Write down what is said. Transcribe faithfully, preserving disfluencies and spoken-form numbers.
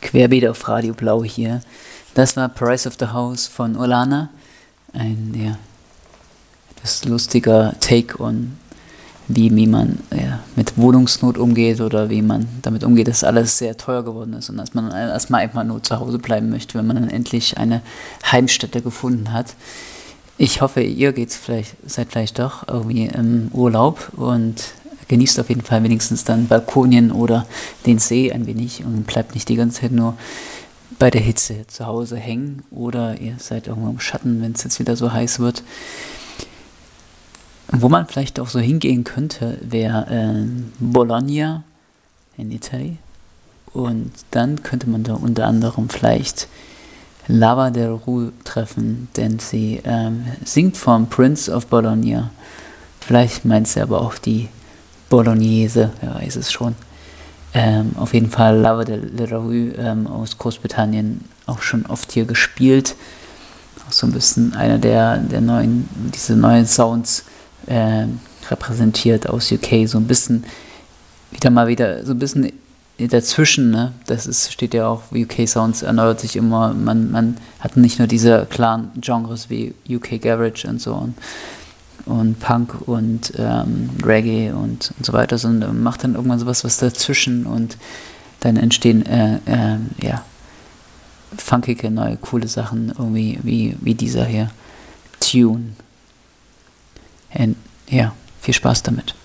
Querbeet auf Radio Blau hier. Das war Price of the House von Olana. Ein ja, etwas lustiger Take on, wie, wie man ja, mit Wohnungsnot umgeht oder wie man damit umgeht, dass alles sehr teuer geworden ist und dass man erstmal einfach nur zu Hause bleiben möchte, wenn man dann endlich eine Heimstätte gefunden hat. Ich hoffe, ihr geht's vielleicht, seid vielleicht doch irgendwie im Urlaub und genießt auf jeden Fall wenigstens dann Balkonien oder den See ein wenig und bleibt nicht die ganze Zeit nur bei der Hitze zu Hause hängen oder ihr seid irgendwo im Schatten, wenn es jetzt wieder so heiß wird. Wo man vielleicht auch so hingehen könnte, wäre äh, Bologna in Italien. Und dann könnte man da unter anderem vielleicht Lava del Ru treffen, denn sie ähm, singt vom Prince of Bologna. Vielleicht meint sie aber auch die Bolognese, wer weiß es schon. Ähm, auf jeden Fall Lava del Ru ähm, aus Großbritannien auch schon oft hier gespielt. Auch so ein bisschen einer der, der neuen, diese neuen Sounds äh, repräsentiert aus U K. So ein bisschen, wieder mal wieder, so ein bisschen dazwischen, ne? Das ist, steht ja auch, U K Sounds erneuert sich immer, man, man hat nicht nur diese klaren Genres wie U K Garage und so und, und Punk und ähm, Reggae und, und so weiter, sondern macht dann irgendwann sowas was dazwischen und dann entstehen äh, äh, ja funkige, neue, coole Sachen, irgendwie wie, wie dieser hier Tune. Und ja, viel Spaß damit.